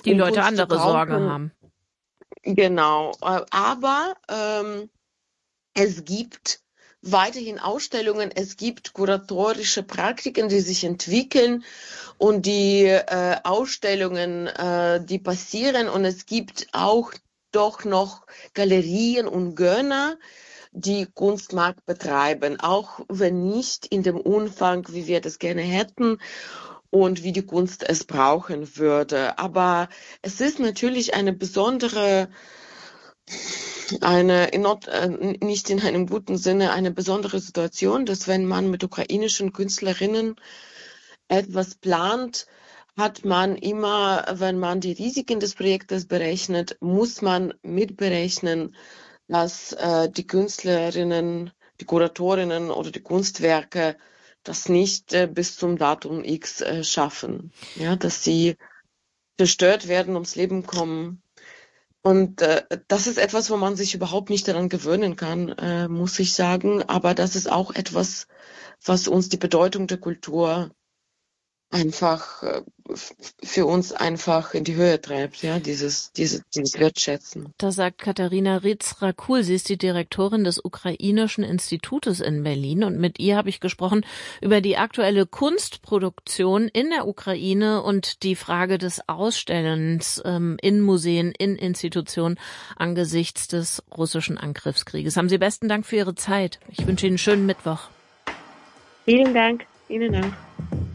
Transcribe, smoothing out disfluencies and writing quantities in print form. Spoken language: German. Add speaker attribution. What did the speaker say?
Speaker 1: Die Leute andere Sorgen haben.
Speaker 2: Genau, aber es gibt weiterhin Ausstellungen, es gibt kuratorische Praktiken, die sich entwickeln und die Ausstellungen, die passieren, und es gibt auch doch noch Galerien und Gönner, die Kunstmarkt betreiben, auch wenn nicht in dem Umfang, wie wir das gerne hätten und wie die Kunst es brauchen würde. Aber es ist natürlich eine besondere, nicht in einem guten Sinne, eine besondere Situation, dass wenn man mit ukrainischen Künstlerinnen etwas plant, hat man immer, wenn man die Risiken des Projektes berechnet, muss man mitberechnen, dass die Künstlerinnen, die Kuratorinnen oder die Kunstwerke das nicht bis zum Datum X schaffen. Ja, dass sie zerstört werden, ums Leben kommen. Und das ist etwas, wo man sich überhaupt nicht daran gewöhnen kann, muss ich sagen. Aber das ist auch etwas, was uns die Bedeutung der Kultur einfach für uns einfach in die Höhe treibt, ja, dieses Wertschätzen.
Speaker 1: Das sagt Katharina Ritz-Rakul. Sie ist die Direktorin des Ukrainischen Institutes in Berlin, und mit ihr habe ich gesprochen über die aktuelle Kunstproduktion in der Ukraine und die Frage des Ausstellens in Museen, in Institutionen angesichts des russischen Angriffskrieges. Haben Sie besten Dank für Ihre Zeit. Ich wünsche Ihnen einen schönen Mittwoch.
Speaker 2: Vielen Dank. Ihnen auch.